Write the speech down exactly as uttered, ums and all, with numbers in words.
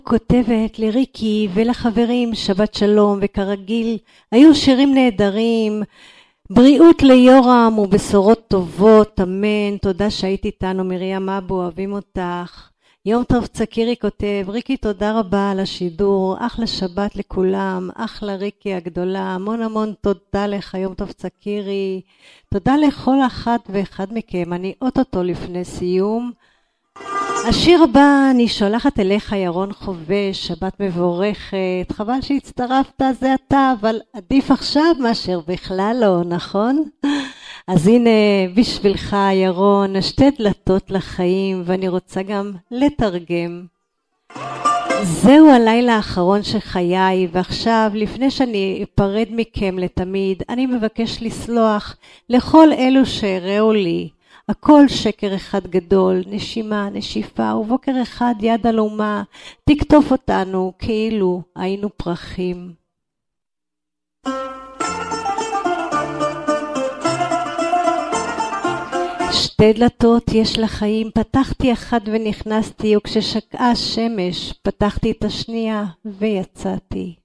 כותבת לריקי ולחברים שבת שלום, וכרגיל היו שירים נהדרים, בריאות ליורם ובשורות טובות, אמן. תודה שהיית איתנו, מרים אבו, אוהבים אותך. יום טוב צקירי כותב, ריקי תודה רבה על השידור, אחלה שבת לכולם, אחלה ריקי הגדולה, המון המון תודה לך יום טוב צקירי, תודה לכל אחת ואחד מכם, אני אוטוטו לפני סיום. השיר הבא אני שולחת אליך ירון חובש, שבת מבורכת, חבל שהצטרפת זה אתה, אבל עדיף עכשיו מאשר בכלל לא, נכון? אז הנה בשבילך ירון, שתי דלתות לחיים, ואני רוצה גם לתרגם. זהו הלילה האחרון של חיי, ועכשיו לפני שאני אפרד מכם לתמיד, אני מבקש לסלוח לכל אלו שהראו לי. הכל שקר אחד גדול, נשימה, נשיפה, ובוקר אחד יד על אומה, תקטוף אותנו כאילו היינו פרחים. שתי דלתות יש לחיים, פתחתי אחת ונכנסתי, וכששקעה השמש פתחתי את השנייה ויצאתי.